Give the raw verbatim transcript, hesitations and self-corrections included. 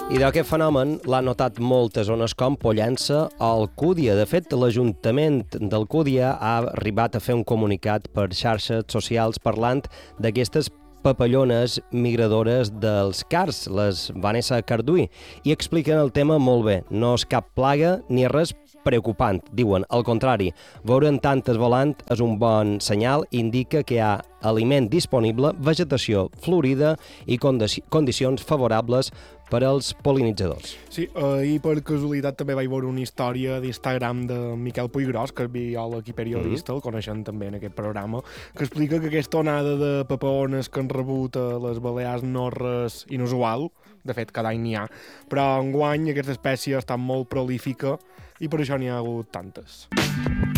I d'aquest fenomen l'han notat moltes zones com Pollença o Alcúdia. De fet, l'Ajuntament d'Alcúdia ha arribat a fer un comunicat per xarxes socials parlant d'aquestes papallones migradores dels cars, les Vanessa Carduí, i expliquen el tema molt bé. No és cap plaga ni res preocupant, diuen. Al contrari, veure'n tantes volant és un bon senyal, indica que hi ha aliment disponible, vegetació florida i condicions favorables per als pol·linitzadors. Sí, ahir per casualitat també vaig veure una història d'Instagram de Miquel Puiggròs, que és biòleg i periodista, mm. el coneixem també en aquest programa, que explica que aquesta onada de papaones que han rebut a les Balears no és res inusual, de fet cada any n'hi ha, però enguany aquesta espècie està molt prolífica i per això n'hi ha hagut tantes.